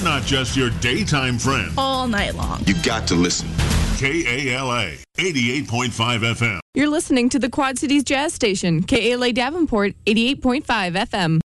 not just your daytime friend. All night long. You got to listen. KALA 88.5 FM. You're listening to the Quad Cities Jazz Station, KALA Davenport 88.5 FM.